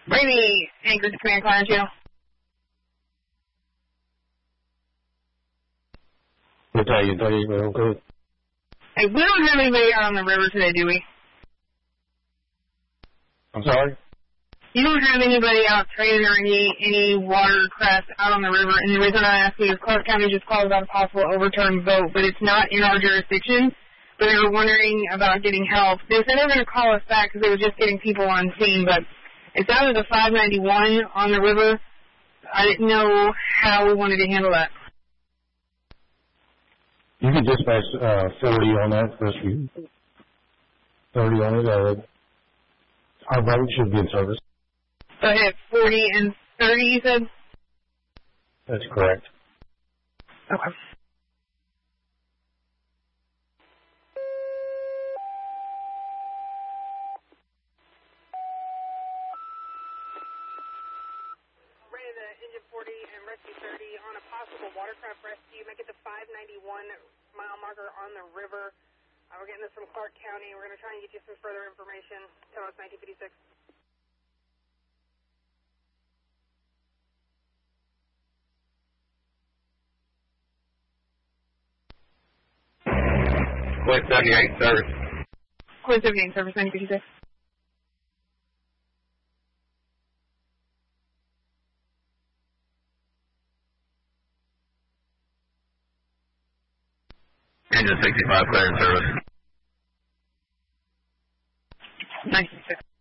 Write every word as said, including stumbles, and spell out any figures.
Brady, Anchorage Command Client Channel. Battalion thirty, real good. Hey, we don't have anybody out on the river today, do we? I'm sorry? You don't have anybody out training or any any watercraft out on the river, and the reason I ask you is Clark County just called about a possible overturned boat, but it's not in our jurisdiction, but they were wondering about getting help. They said they were going to call us back because they were just getting people on scene, but it's out of the five ninety-one on the river. I didn't know how we wanted to handle that. You can dispatch uh, forty on that for you. thirty on it. Uh, our boat should be in service. So I have forty and thirty, you said? That's correct. Okay. Ran the engine forty and rescue thirty on a possible watercraft rescue. Make it the five ninety-one mile marker on the river. Uh, we're getting this from Clark County. We're going to try and get you some further information. Tell us nineteen fifty-six. Quit seventy-eight service. Quit seventy-eight service, nineteen fifty-six. Engine sixty-five clear in service. nineteen fifty-six.